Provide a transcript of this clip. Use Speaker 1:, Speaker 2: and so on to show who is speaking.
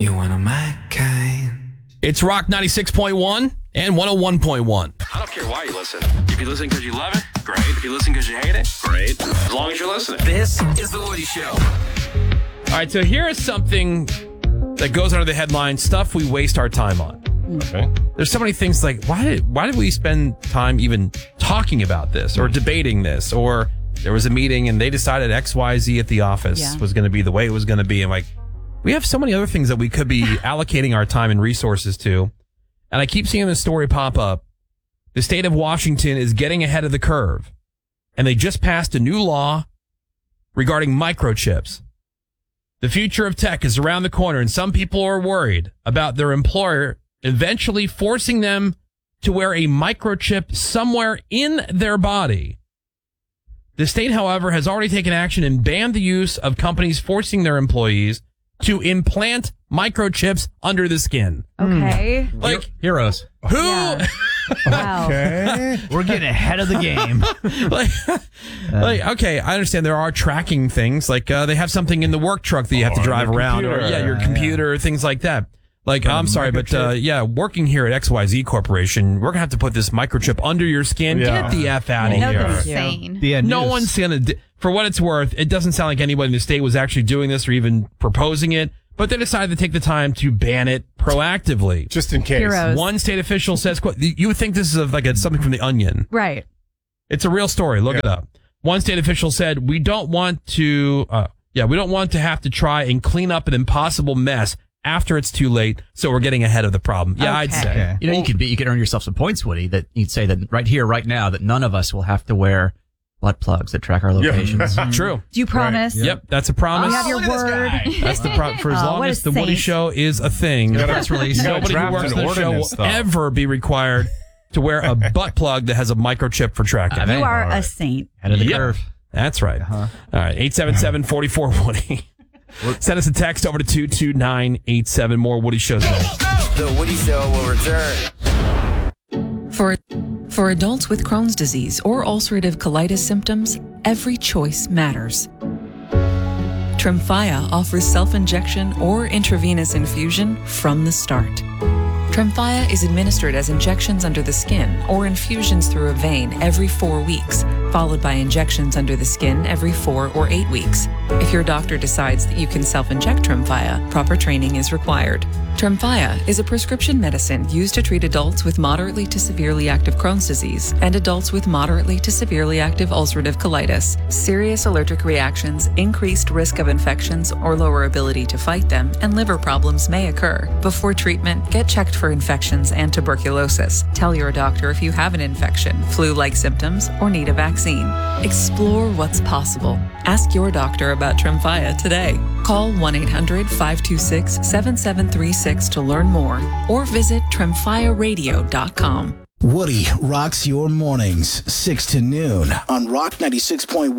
Speaker 1: You one of my kind.
Speaker 2: It's Rock 96.1 and 101.1.
Speaker 3: I don't care why you listen. If you listen because you love it, great. If you listen because you hate it, great. As long as you're listening.
Speaker 1: This is The Woody Show.
Speaker 2: All right, so here is something that goes under the headline, stuff we waste our time on.
Speaker 3: Okay.
Speaker 2: There's so many things like, why did we spend time even talking about this or debating this? Or there was a meeting and they decided XYZ at the office was going to be the way it was going to be. I'm like, we have so many other things that we could be allocating our time and resources to. And I keep seeing this story pop up. The state of Washington is getting ahead of the curve. And they just passed a new law regarding microchips. The future of tech is around the corner, and some people are worried about their employer eventually forcing them to wear a microchip somewhere in their body. The state, however, has already taken action and banned the use of companies forcing their employees to implant microchips under the skin.
Speaker 4: Okay.
Speaker 2: Like,
Speaker 5: heroes.
Speaker 2: who?
Speaker 4: Yeah. Wow.
Speaker 5: Okay. We're getting ahead of the game.
Speaker 2: Okay, I understand there are tracking things. Like, they have something in the work truck that you have to drive around. Or, your computer, things like that. Like, I'm sorry, but, working here at XYZ Corporation, we're going to have to put this microchip under your skin.
Speaker 5: Yeah.
Speaker 2: Get the F out of
Speaker 4: No,
Speaker 2: here.
Speaker 4: thank you.
Speaker 6: Insane.
Speaker 2: No one's going to, for what it's worth, it doesn't sound like anybody in the state was actually doing this or even proposing it, but they decided to take the time to ban it proactively.
Speaker 5: Just in case.
Speaker 4: Heroes.
Speaker 2: One state official says, quote, you would think this is something from The Onion.
Speaker 4: Right.
Speaker 2: It's a real story. Look it up. One state official said, we don't want to have to try and clean up an impossible mess after it's too late, so we're getting ahead of the problem. Yeah, I'd say.
Speaker 5: Okay.
Speaker 6: You know, you could earn yourself some points, Woody, that you'd say that right here, right now, that none of us will have to wear butt plugs that track our locations.
Speaker 2: True.
Speaker 4: Do you promise?
Speaker 5: Right.
Speaker 2: Yep, that's a promise.
Speaker 4: We have your word.
Speaker 2: That's the problem. For as long
Speaker 4: what a
Speaker 2: as the Woody
Speaker 4: saint.
Speaker 2: Show is a thing,
Speaker 6: Press release.
Speaker 2: nobody who works on the show will ever be required to wear a butt plug that has a microchip for tracking.
Speaker 4: You are a saint.
Speaker 6: Ahead of the
Speaker 2: Yep.
Speaker 6: curve.
Speaker 2: That's right. All right, 877-44-WOODY. Send us a text over to 22987. More Woody Shows next.
Speaker 1: The Woody Show will return.
Speaker 7: For adults with Crohn's disease or ulcerative colitis symptoms, every choice matters. Tremfya offers self-injection or intravenous infusion from the start. Tremfya is administered as injections under the skin or infusions through a vein every 4 weeks, followed by injections under the skin every 4 or 8 weeks. If your doctor decides that you can self-inject Tremfya, proper training is required. Tremfya is a prescription medicine used to treat adults with moderately to severely active Crohn's disease and adults with moderately to severely active ulcerative colitis. Serious allergic reactions, increased risk of infections or lower ability to fight them, and liver problems may occur. Before treatment, get checked for infections and tuberculosis. Tell your doctor if you have an infection, flu-like symptoms, or need a vaccine. Explore what's possible. Ask your doctor about Tremfya today. Call 1-800-526-7736 to learn more or visit tremfyaradio.com.
Speaker 8: Woody rocks your mornings, 6 to noon on Rock 96.1.